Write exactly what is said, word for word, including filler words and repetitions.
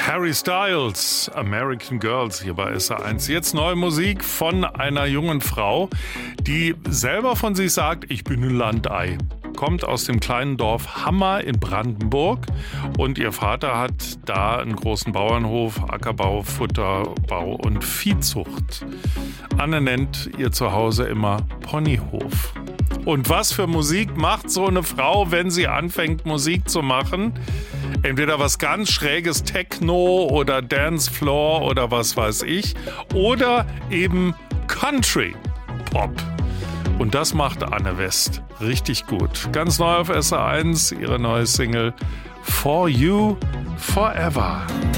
Harry Styles, American Girls hier bei S R eins. Jetzt neue Musik von einer jungen Frau, die selber von sich sagt, ich bin ein Landei. Kommt aus dem kleinen Dorf Hammer in Brandenburg und ihr Vater hat da einen großen Bauernhof, Ackerbau, Futterbau und Viehzucht. Anne nennt ihr Zuhause immer Ponyhof. Und was für Musik macht so eine Frau, wenn sie anfängt Musik zu machen? Entweder was ganz Schräges, Techno oder Dancefloor oder was weiß ich. Oder eben Country Pop. Und das macht Anne West richtig gut. Ganz neu auf S R eins, ihre neue Single For You Forever.